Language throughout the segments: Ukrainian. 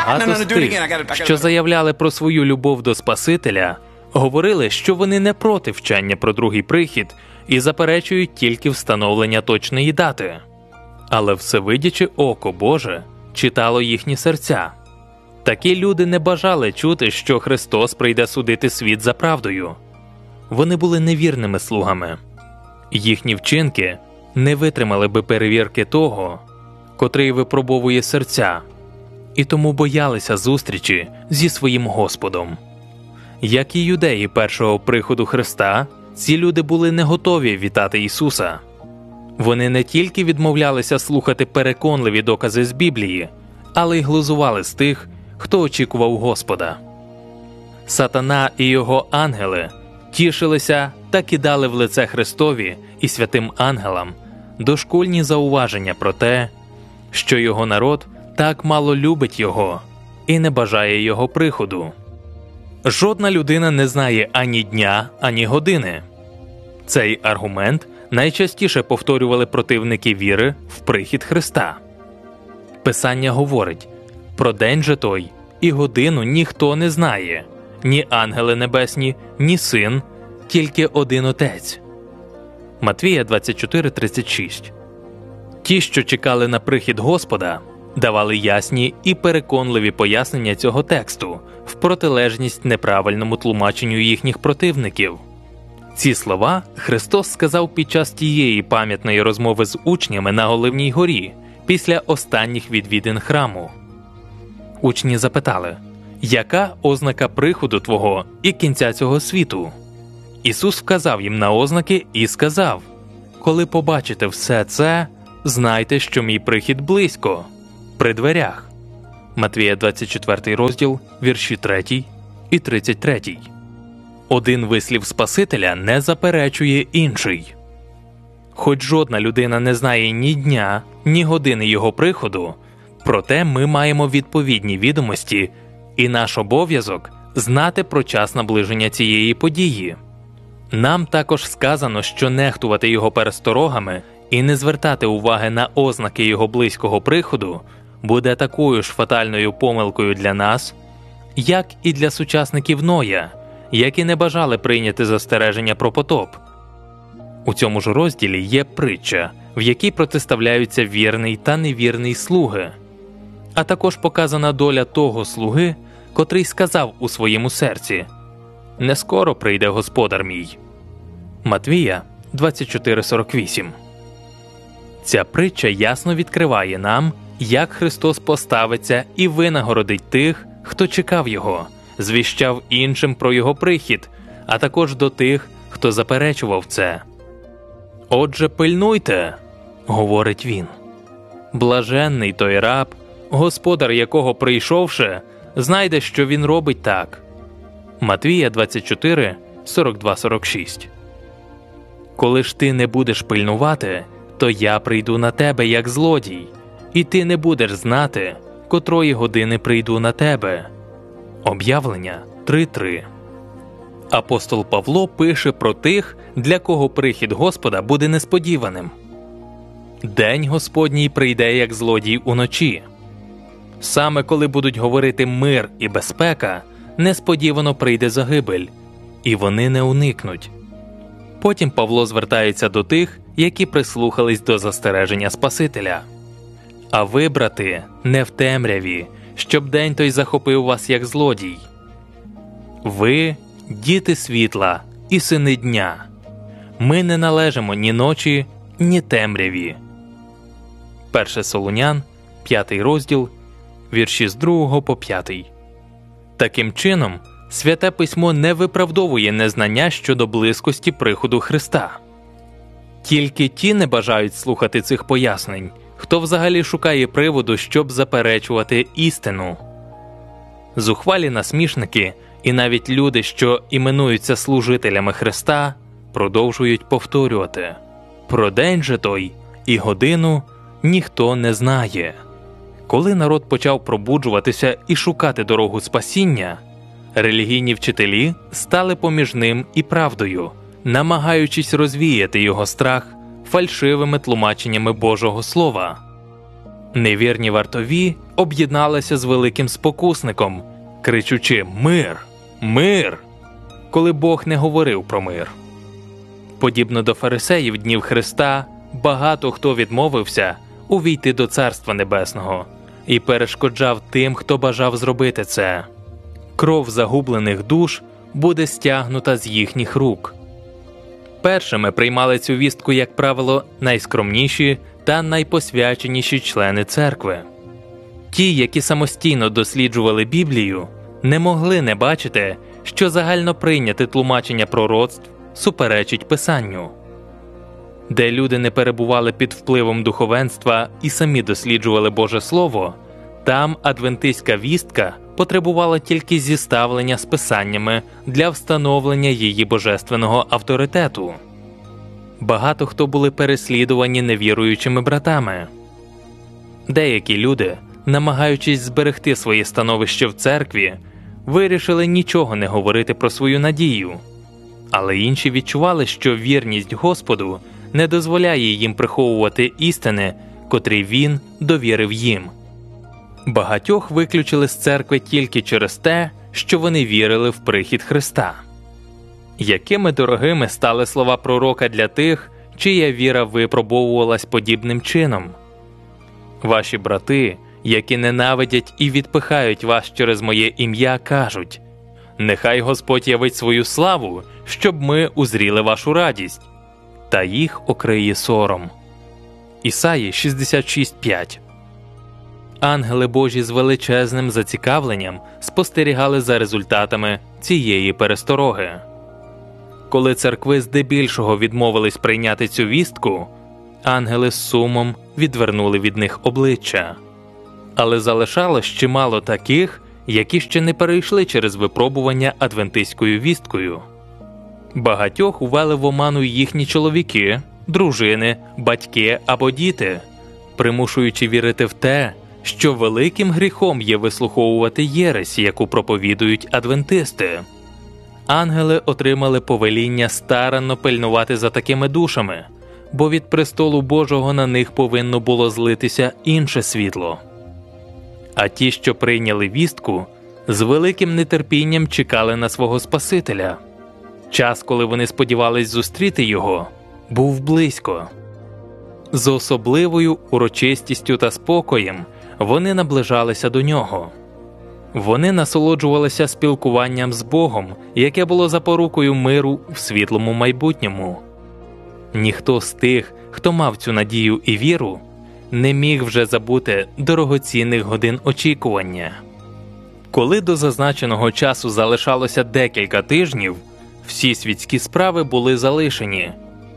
Багато з тих, що заявляли про свою любов до Спасителя, говорили, що вони не проти вчення про другий прихід і заперечують тільки встановлення точної дати. Але всевидяче око Боже читало їхні серця. Такі люди не бажали чути, що Христос прийде судити світ за правдою. Вони були невірними слугами. Їхні вчинки не витримали би перевірки того, котрий випробовує серця, і тому боялися зустрічі зі своїм Господом. Як і юдеї першого приходу Христа, ці люди були не готові вітати Ісуса. Вони не тільки відмовлялися слухати переконливі докази з Біблії, але й глузували з тих, хто очікував Господа. Сатана і його ангели тішилися та кидали в лице Христові і святим ангелам дошкульні зауваження про те, що його народ так мало любить його і не бажає його приходу. Жодна людина не знає ані дня, ані години. Цей аргумент найчастіше повторювали противники віри в прихід Христа. Писання говорить: «Про день же той і годину ніхто не знає, ні ангели небесні, ні син, тільки один Отець». Матвія 24:36. Ті, що чекали на прихід Господа, давали ясні і переконливі пояснення цього тексту в протилежність неправильному тлумаченню їхніх противників. Ці слова Христос сказав під час тієї пам'ятної розмови з учнями на Оливній горі після останніх відвідин храму. Учні запитали: «Яка ознака приходу Твого і кінця цього світу?» Ісус вказав їм на ознаки і сказав: «Коли побачите все це, знайте, що мій прихід близько, при дверях». Матвія 24 розділ, вірші 3 і 33. Один вислів Спасителя не заперечує інший. Хоч жодна людина не знає ні дня, ні години його приходу, проте ми маємо відповідні відомості, і наш обов'язок – знати про час наближення цієї події. Нам також сказано, що нехтувати його пересторогами і не звертати уваги на ознаки його близького приходу буде такою ж фатальною помилкою для нас, як і для сучасників Ноя, які не бажали прийняти застереження про потоп. У цьому ж розділі є притча, в якій протиставляються вірний та невірний слуги, а також показана доля того слуги, котрий сказав у своєму серці: «Не скоро прийде Господар мій». Матвія 24:48. Ця притча ясно відкриває нам, як Христос поставиться і винагородить тих, хто чекав Його, звіщав іншим про Його прихід, а також до тих, хто заперечував це. «Отже, пильнуйте», – говорить він. «Блаженний той раб, господар якого, прийшовши, знайде, що він робить так». Матвія 24:42-46. «Коли ж ти не будеш пильнувати, то я прийду на тебе, як злодій, і ти не будеш знати, котрої години прийду на тебе». Об'явлення 3:3. Апостол Павло пише про тих, для кого прихід Господа буде несподіваним. «День Господній прийде, як злодій уночі». Саме коли будуть говорити мир і безпека, несподівано прийде загибель, і вони не уникнуть. Потім Павло звертається до тих, які прислухались до застереження Спасителя. «А ви, брати, не в темряві, щоб день той захопив вас, як злодій. Ви – діти світла і сини дня. Ми не належимо ні ночі, ні темряві». 1 Солунян, 5 розділ, вірші з 2 по 5. Таким чином, Святе Письмо не виправдовує незнання щодо близькості приходу Христа. Тільки ті не бажають слухати цих пояснень, хто взагалі шукає приводу, щоб заперечувати істину. Зухвалі насмішники і навіть люди, що іменуються служителями Христа, продовжують повторювати: «Про день же той і годину ніхто не знає». Коли народ почав пробуджуватися і шукати дорогу спасіння, релігійні вчителі стали поміж ним і правдою, намагаючись розвіяти його страх фальшивими тлумаченнями Божого Слова. Невірні вартові об'єдналися з великим спокусником, кричучи «Мир! Мир!», коли Бог не говорив про мир. Подібно до фарисеїв днів Христа, багато хто відмовився увійти до Царства Небесного і перешкоджав тим, хто бажав зробити це. Кров загублених душ буде стягнута з їхніх рук. Першими приймали цю вістку, як правило, найскромніші та найпосвяченіші члени церкви. Ті, які самостійно досліджували Біблію, не могли не бачити, що загально прийняте тлумачення пророцтв суперечить Писанню. Де люди не перебували під впливом духовенства і самі досліджували Боже Слово, там адвентистська вістка потребувала тільки зіставлення з Писаннями для встановлення її божественного авторитету. Багато хто були переслідувані невіруючими братами. Деякі люди, намагаючись зберегти своє становище в церкві, вирішили нічого не говорити про свою надію. Але інші відчували, що вірність Господу не дозволяє їм приховувати істини, котрі Він довірив їм. Багатьох виключили з церкви тільки через те, що вони вірили в прихід Христа. Якими дорогими стали слова пророка для тих, чия віра випробовувалась подібним чином? Ваші брати, які ненавидять і відпихають вас через моє ім'я, кажуть: «Нехай Господь явить свою славу, щоб ми узріли вашу радість». Та їх окриє сором. Ісаї 66:5. Ангели Божі з величезним зацікавленням спостерігали за результатами цієї перестороги. Коли церкви здебільшого відмовились прийняти цю вістку, ангели з сумом відвернули від них обличчя. Але залишалось чимало таких, які ще не перейшли через випробування адвентистською вісткою. Багатьох увели в оману їхні чоловіки, дружини, батьки або діти, примушуючи вірити в те, що великим гріхом є вислуховувати єресь, яку проповідують адвентисти. Ангели отримали повеління старанно пильнувати за такими душами, бо від престолу Божого на них повинно було злитися інше світло. А ті, що прийняли вістку, з великим нетерпінням чекали на свого Спасителя. Час, коли вони сподівались зустріти його, був близько. З особливою урочистістю та спокоєм вони наближалися до нього. Вони насолоджувалися спілкуванням з Богом, яке було запорукою миру в світлому майбутньому. Ніхто з тих, хто мав цю надію і віру, не міг вже забути дорогоцінних годин очікування. Коли до зазначеного часу залишалося декілька тижнів, всі світські справи були залишені.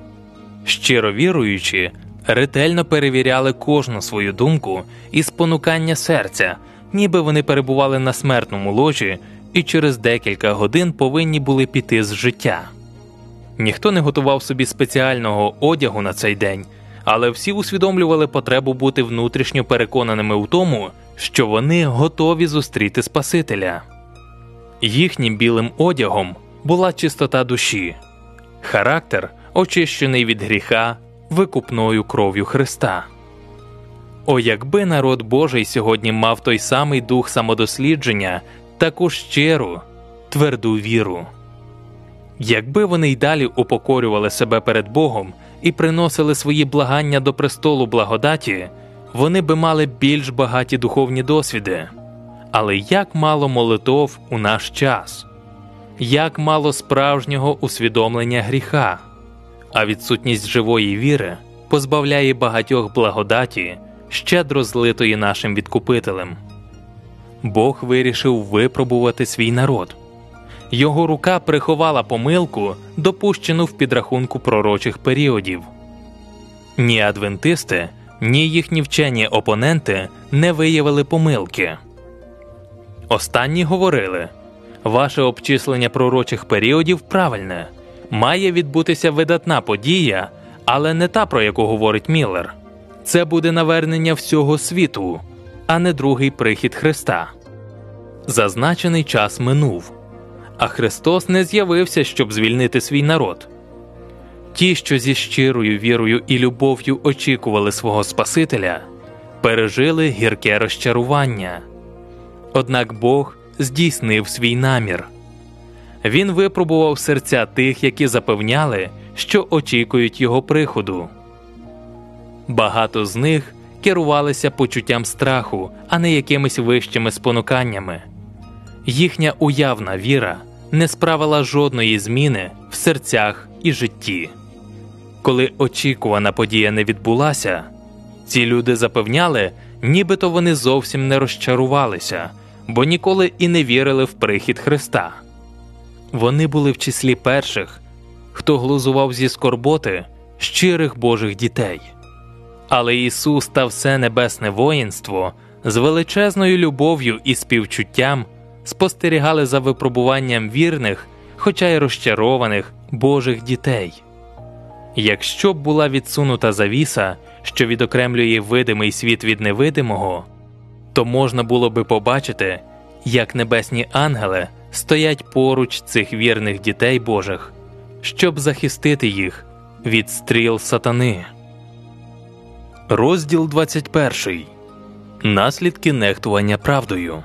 Щиро віруючі, ретельно перевіряли кожну свою думку і спонукання серця, ніби вони перебували на смертному ложі і через декілька годин повинні були піти з життя. Ніхто не готував собі спеціального одягу на цей день, але всі усвідомлювали потребу бути внутрішньо переконаними у тому, що вони готові зустріти Спасителя. Їхнім білим одягом була чистота душі, характер, очищений від гріха викупною кров'ю Христа. О, якби народ Божий сьогодні мав той самий дух самодослідження, таку щиру, тверду віру. Якби вони й далі упокорювали себе перед Богом і приносили свої благання до престолу благодаті, вони би мали більш багаті духовні досвіди. Але як мало молитов у наш час! Як мало справжнього усвідомлення гріха! А відсутність живої віри позбавляє багатьох благодаті, щедро злитої нашим Відкупителем. Бог вирішив випробувати свій народ. Його рука приховала помилку, допущену в підрахунку пророчих періодів. Ні адвентисти, ні їхні вчені опоненти не виявили помилки. Останні говорили: ваше обчислення пророчих періодів правильне, має відбутися видатна подія, але не та, про яку говорить Міллер. Це буде навернення всього світу, а не другий прихід Христа. Зазначений час минув, а Христос не з'явився, щоб звільнити свій народ. Ті, що зі щирою вірою і любов'ю очікували свого Спасителя, пережили гірке розчарування. Однак Бог здійснив свій намір. Він випробував серця тих, які запевняли, що очікують Його приходу. Багато з них керувалися почуттям страху, а не якимись вищими спонуканнями. Їхня уявна віра не справила жодної зміни в серцях і житті. Коли очікувана подія не відбулася, ці люди запевняли, нібито вони зовсім не розчарувалися, бо ніколи і не вірили в прихід Христа. Вони були в числі перших, хто глузував зі скорботи щирих Божих дітей. Але Ісус та все небесне воїнство з величезною любов'ю і співчуттям спостерігали за випробуванням вірних, хоча й розчарованих Божих дітей. Якщо б була відсунута завіса, що відокремлює видимий світ від невидимого, то можна було би побачити, як небесні ангели стоять поруч цих вірних дітей Божих, щоб захистити їх від стріл сатани. Розділ 21. Наслідки нехтування правдою.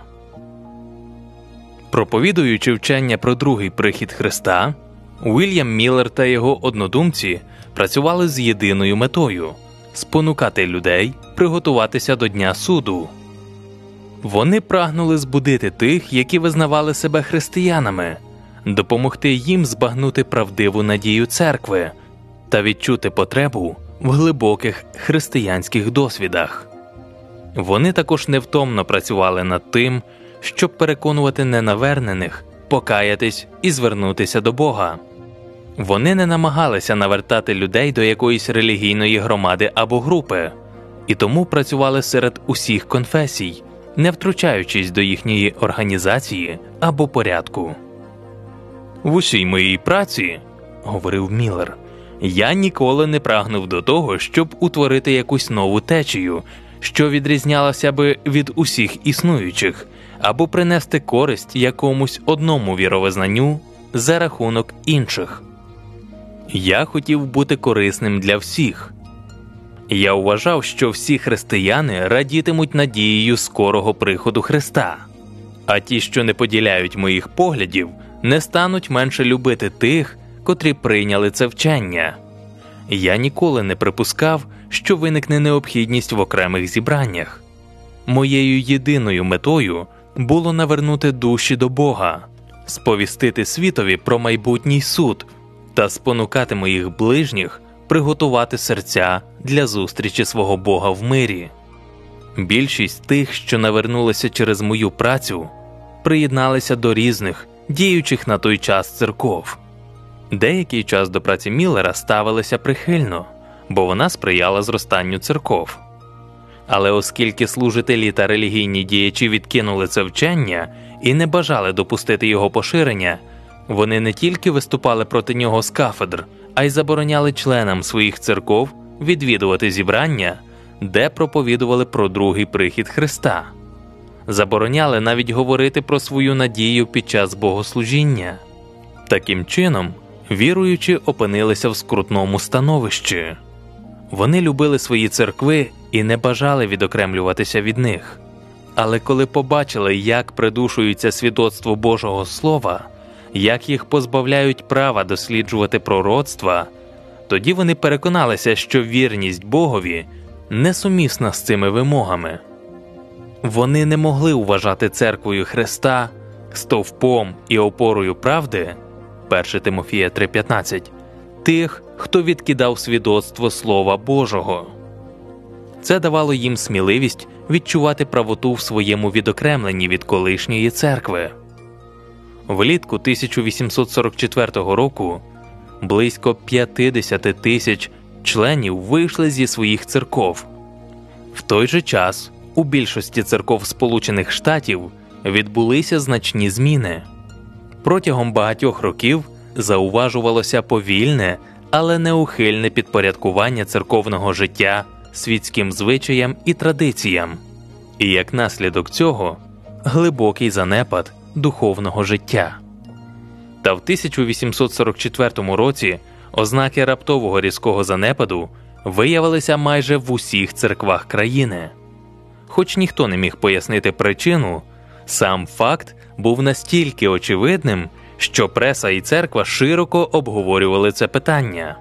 Проповідуючи вчення про другий прихід Христа, Уільям Міллер та його однодумці працювали з єдиною метою – спонукати людей приготуватися до Дня суду. Вони прагнули збудити тих, які визнавали себе християнами, допомогти їм збагнути правдиву надію церкви та відчути потребу в глибоких християнських досвідах. Вони також невтомно працювали над тим, щоб переконувати ненавернених покаятись і звернутися до Бога. Вони не намагалися навертати людей до якоїсь релігійної громади або групи, і тому працювали серед усіх конфесій, не втручаючись до їхньої організації або порядку. «В усій моїй праці, – говорив Міллер, – я ніколи не прагнув до того, щоб утворити якусь нову течію, що відрізнялася би від усіх існуючих, або принести користь якомусь одному віровизнанню за рахунок інших. Я хотів бути корисним для всіх. Я вважав, що всі християни радітимуть надією скорого приходу Христа, а ті, що не поділяють моїх поглядів, не стануть менше любити тих, котрі прийняли це вчення. Я ніколи не припускав, що виникне необхідність в окремих зібраннях. Моєю єдиною метою було навернути душі до Бога, сповістити світові про майбутній суд та спонукати моїх ближніх приготувати серця для зустрічі свого Бога в мирі. Більшість тих, що навернулися через мою працю, приєдналися до різних, діючих на той час церков. Деякий час до праці Міллера ставилися прихильно, бо вона сприяла зростанню церков. Але оскільки служителі та релігійні діячі відкинули це вчення і не бажали допустити його поширення, вони не тільки виступали проти нього з кафедр, а й забороняли членам своїх церков відвідувати зібрання, де проповідували про другий прихід Христа. Забороняли навіть говорити про свою надію під час богослужіння. Таким чином, віруючі опинилися в скрутному становищі. Вони любили свої церкви і не бажали відокремлюватися від них. Але коли побачили, як придушується свідоцтво Божого Слова, як їх позбавляють права досліджувати пророцтва, тоді вони переконалися, що вірність Богові несумісна з цими вимогами. Вони не могли вважати церквою Христа стовпом і опорою правди, 1 Тимофія 3:15, тих, хто відкидав свідоцтво Слова Божого. Це давало їм сміливість відчувати правоту в своєму відокремленні від колишньої церкви. Влітку 1844 року близько 50 тисяч членів вийшли зі своїх церков. В той же час у більшості церков Сполучених Штатів відбулися значні зміни. Протягом багатьох років зауважувалося повільне, але неухильне підпорядкування церковного життя світським звичаям і традиціям, і як наслідок цього – глибокий занепад духовного життя. Та в 1844 році ознаки раптового різкого занепаду виявилися майже в усіх церквах країни. хоч ніхто не міг пояснити причину, сам факт був настільки очевидним, що преса і церква широко обговорювали це питання.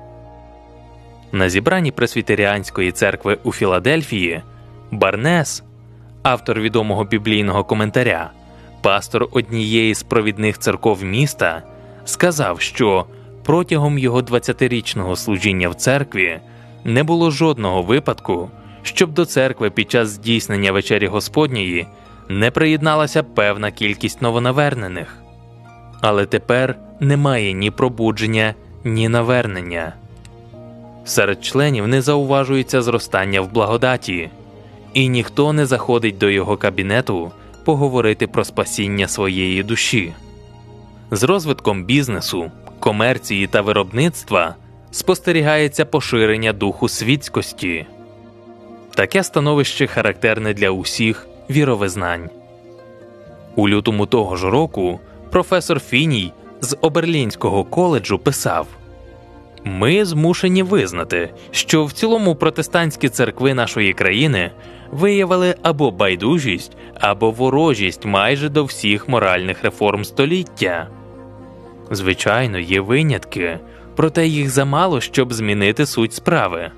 На зібранні Пресвітеріанської церкви у Філадельфії Барнес, автор відомого біблійного коментаря, пастор однієї з провідних церков міста, сказав, що протягом його 20-річного служіння в церкві не було жодного випадку, щоб до церкви під час здійснення вечері Господньої не приєдналася певна кількість новонавернених. Але тепер немає ні пробудження, ні навернення. Серед членів не зауважується зростання в благодаті, і ніхто не заходить до його кабінету поговорити про спасіння своєї душі. З розвитком бізнесу, комерції та виробництва спостерігається поширення духу світськості. Таке становище характерне для усіх віровизнань. У лютому того ж року професор Фіній з Оберлінського коледжу писав: «Ми змушені визнати, що в цілому протестантські церкви нашої країни виявили або байдужість, або ворожість майже до всіх моральних реформ століття. Звичайно, є винятки, проте їх замало, щоб змінити суть справи.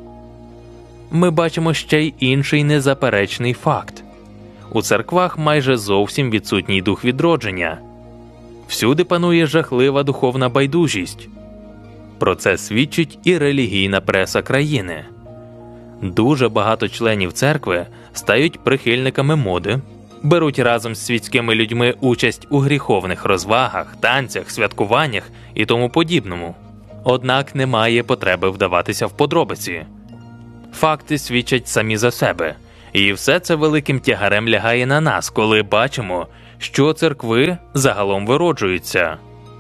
Ми бачимо ще й інший незаперечний факт. У церквах майже зовсім відсутній дух відродження. Всюди панує жахлива духовна байдужість. Про це свідчить і релігійна преса країни. Дуже багато членів церкви стають прихильниками моди, беруть разом з світськими людьми участь у гріховних розвагах, танцях, святкуваннях і тому подібному. Однак немає потреби вдаватися в подробиці. Факти свідчать самі за себе, і все це великим тягарем лягає на нас, коли бачимо, що церкви загалом вироджуються.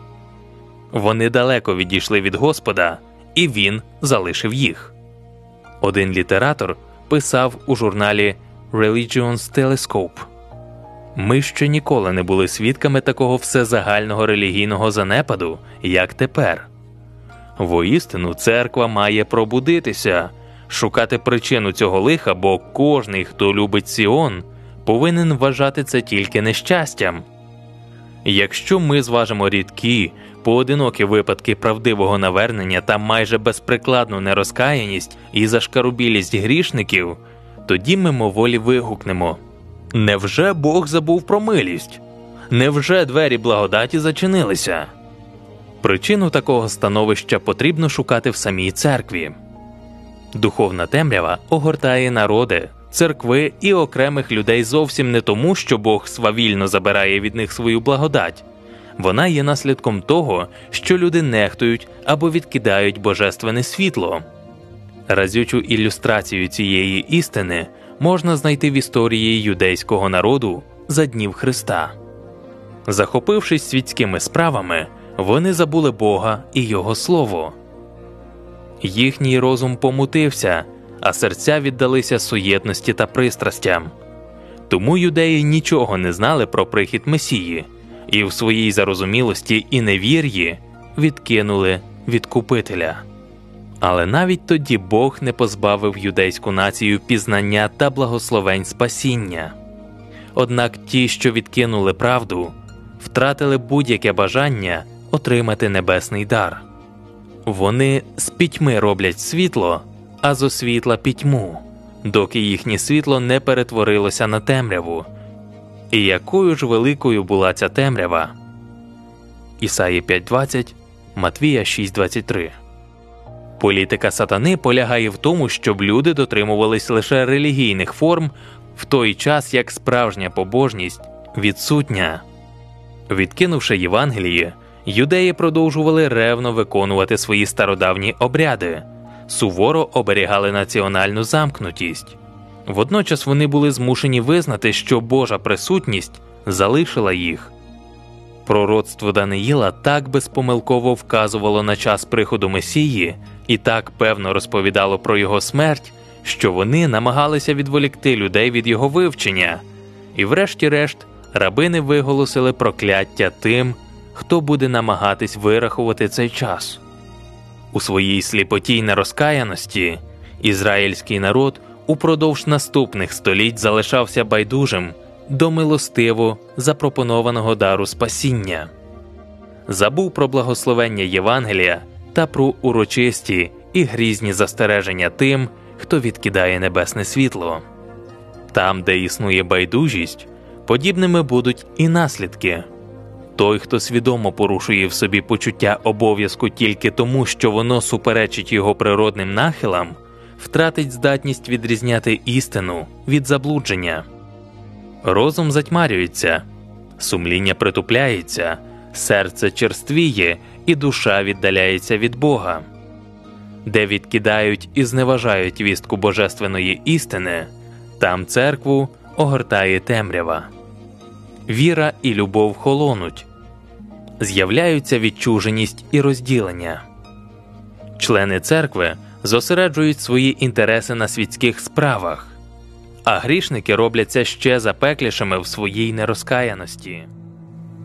Вони далеко відійшли від Господа, і Він залишив їх». Один літератор писав у журналі Religion's Telescope: «Ми ще ніколи не були свідками такого всезагального релігійного занепаду, як тепер. Воістину, церква має пробудитися, шукати причину цього лиха, бо кожний, хто любить Сіон, повинен вважати це тільки нещастям. Якщо ми зважимо рідкі, поодинокі випадки правдивого навернення та майже безприкладну нерозкаяність і зашкарубілість грішників, тоді мимоволі вигукнемо: невже Бог забув про милість? Невже двері благодаті зачинилися? Причину такого становища потрібно шукати в самій церкві. Духовна темрява огортає народи, церкви і окремих людей зовсім не тому, що Бог свавільно забирає від них свою благодать. Вона є наслідком того, що люди нехтують або відкидають божественне світло. Разючу ілюстрацію цієї істини можна знайти в історії юдейського народу за днів Христа. Захопившись світськими справами, вони забули Бога і Його Слово. Їхній розум помутився, а серця віддалися суєтності та пристрастям. Тому юдеї нічого не знали про прихід Месії, і в своїй зарозумілості і невір'ї відкинули Відкупителя. Але навіть тоді Бог не позбавив юдейську націю пізнання та благословень спасіння. Однак ті, що відкинули правду, втратили будь-яке бажання отримати небесний дар. Вони з пітьми роблять світло, а зо світла пітьму, доки їхнє світло не перетворилося на темряву. І якою ж великою була ця темрява? Ісаї 5:20, Матвія 6:23. Політика сатани полягає в тому, щоб люди дотримувались лише релігійних форм, в той час як справжня побожність відсутня. Відкинувши Євангеліє, юдеї продовжували ревно виконувати свої стародавні обряди, суворо оберігали національну замкнутість. Водночас вони були змушені визнати, що Божа присутність залишила їх. Пророцтво Даниїла так безпомилково вказувало на час приходу Месії і так певно розповідало про його смерть, що вони намагалися відволікти людей від його вивчення. І врешті-решт рабини виголосили прокляття тим, хто буде намагатись вирахувати цей час. У своїй сліпоті й нерозкаяності ізраїльський народ упродовж наступних століть залишався байдужим до милостиво запропонованого дару спасіння. Забув про благословення Євангелія та про урочисті і грізні застереження тим, хто відкидає небесне світло. Там, де існує байдужість, подібними будуть і наслідки. Той, хто свідомо порушує в собі почуття обов'язку тільки тому, що воно суперечить його природним нахилам, втратить здатність відрізняти істину від заблудження. Розум затьмарюється, сумління притупляється, серце черствіє і душа віддаляється від Бога. Де відкидають і зневажають вістку божественної істини, там церкву огортає темрява. Віра і любов холонуть. З'являються відчуженість і розділення. Члени церкви зосереджують свої інтереси на світських справах, а грішники робляться ще запеклішими в своїй нерозкаяності.